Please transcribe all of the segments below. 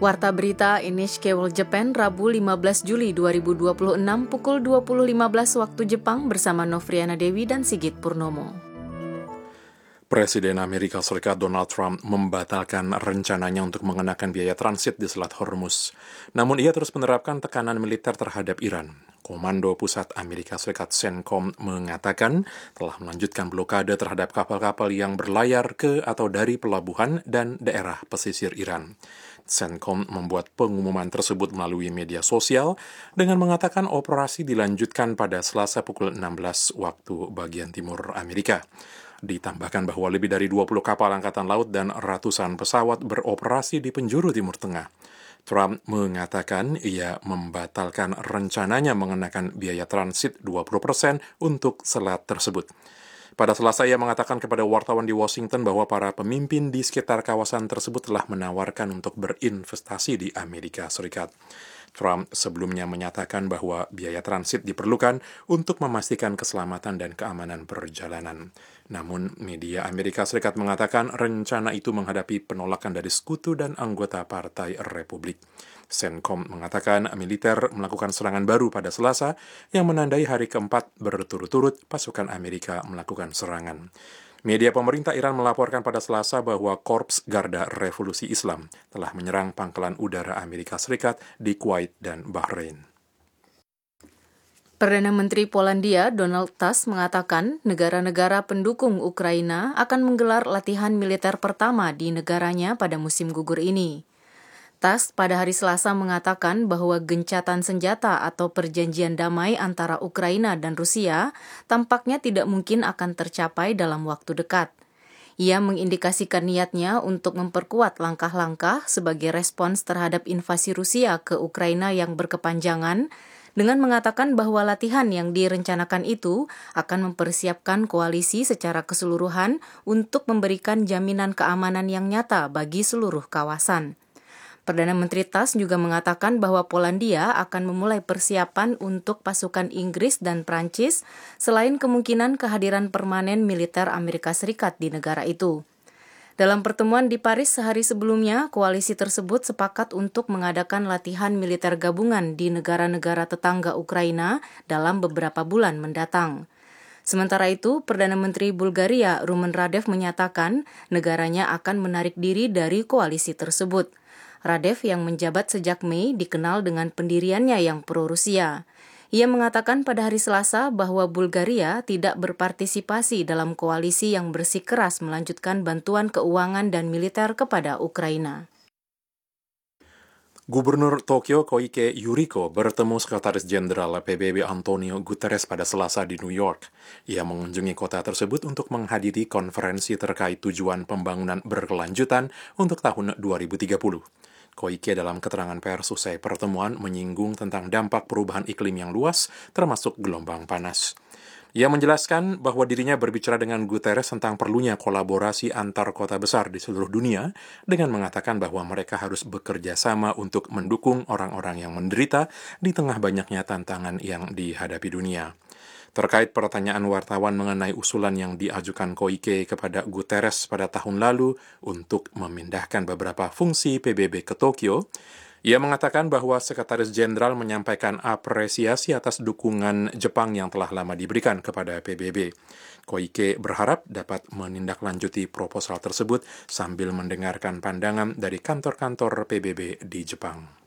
Warta Berita NHK World Japan, Rabu 15 Juli 2026 pukul 20.15 waktu Jepang bersama Novriana Dewi dan Sigit Purnomo. Presiden Amerika Serikat Donald Trump membatalkan rencananya untuk mengenakan biaya transit di Selat Hormuz. Namun ia terus menerapkan tekanan militer terhadap Iran. Komando Pusat Amerika Serikat CENTCOM mengatakan telah melanjutkan blokade terhadap kapal-kapal yang berlayar ke atau dari pelabuhan dan daerah pesisir Iran. CENTCOM membuat pengumuman tersebut melalui media sosial dengan mengatakan operasi dilanjutkan pada Selasa pukul 16 waktu bagian timur Amerika. Ditambahkan bahwa lebih dari 20 kapal angkatan laut dan ratusan pesawat beroperasi di penjuru Timur Tengah. Trump mengatakan ia membatalkan rencananya mengenakan biaya transit 20% untuk selat tersebut. Pada Selasa ia mengatakan kepada wartawan di Washington bahwa para pemimpin di sekitar kawasan tersebut telah menawarkan untuk berinvestasi di Amerika Serikat. Trump sebelumnya menyatakan bahwa biaya transit diperlukan untuk memastikan keselamatan dan keamanan perjalanan. Namun, media Amerika Serikat mengatakan rencana itu menghadapi penolakan dari sekutu dan anggota Partai Republik. CENTCOM mengatakan militer melakukan serangan baru pada Selasa yang menandai hari keempat berturut-turut pasukan Amerika melakukan serangan. Media pemerintah Iran melaporkan pada Selasa bahwa Korps Garda Revolusi Islam telah menyerang pangkalan udara Amerika Serikat di Kuwait dan Bahrain. Perdana Menteri Polandia Donald Tusk mengatakan negara-negara pendukung Ukraina akan menggelar latihan militer pertama di negaranya pada musim gugur ini. Tusk pada hari Selasa mengatakan bahwa gencatan senjata atau perjanjian damai antara Ukraina dan Rusia tampaknya tidak mungkin akan tercapai dalam waktu dekat. Ia mengindikasikan niatnya untuk memperkuat langkah-langkah sebagai respons terhadap invasi Rusia ke Ukraina yang berkepanjangan, dengan mengatakan bahwa latihan yang direncanakan itu akan mempersiapkan koalisi secara keseluruhan untuk memberikan jaminan keamanan yang nyata bagi seluruh kawasan. Perdana Menteri Tusk juga mengatakan bahwa Polandia akan memulai persiapan untuk pasukan Inggris dan Prancis selain kemungkinan kehadiran permanen militer Amerika Serikat di negara itu. Dalam pertemuan di Paris sehari sebelumnya, koalisi tersebut sepakat untuk mengadakan latihan militer gabungan di negara-negara tetangga Ukraina dalam beberapa bulan mendatang. Sementara itu, Perdana Menteri Bulgaria Rumen Radev menyatakan negaranya akan menarik diri dari koalisi tersebut. Radev yang menjabat sejak Mei dikenal dengan pendiriannya yang pro-Rusia. Ia mengatakan pada hari Selasa bahwa Bulgaria tidak berpartisipasi dalam koalisi yang bersikeras melanjutkan bantuan keuangan dan militer kepada Ukraina. Gubernur Tokyo Koike Yuriko bertemu Sekretaris Jenderal PBB Antonio Guterres pada Selasa di New York. Ia mengunjungi kota tersebut untuk menghadiri konferensi terkait tujuan pembangunan berkelanjutan untuk tahun 2030. Koike dalam keterangan pers usai pertemuan menyinggung tentang dampak perubahan iklim yang luas, termasuk gelombang panas. Ia menjelaskan bahwa dirinya berbicara dengan Guterres tentang perlunya kolaborasi antar kota besar di seluruh dunia, dengan mengatakan bahwa mereka harus bekerja sama untuk mendukung orang-orang yang menderita di tengah banyaknya tantangan yang dihadapi dunia. Terkait pertanyaan wartawan mengenai usulan yang diajukan Koike kepada Guterres pada tahun lalu untuk memindahkan beberapa fungsi PBB ke Tokyo, ia mengatakan bahwa Sekretaris Jenderal menyampaikan apresiasi atas dukungan Jepang yang telah lama diberikan kepada PBB. Koike berharap dapat menindaklanjuti proposal tersebut sambil mendengarkan pandangan dari kantor-kantor PBB di Jepang.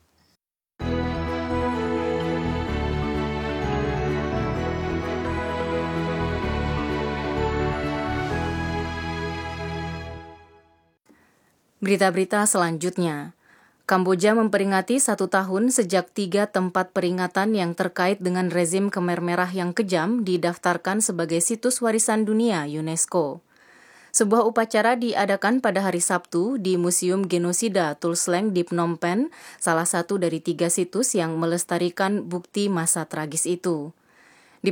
Berita-berita selanjutnya. Kamboja memperingati 1 tahun sejak 3 tempat peringatan yang terkait dengan rezim Khmer Merah yang kejam didaftarkan sebagai situs warisan dunia UNESCO. Sebuah upacara diadakan pada hari Sabtu di Museum Genosida Tulsleng di Phnom Penh, salah satu dari 3 situs yang melestarikan bukti masa tragis itu.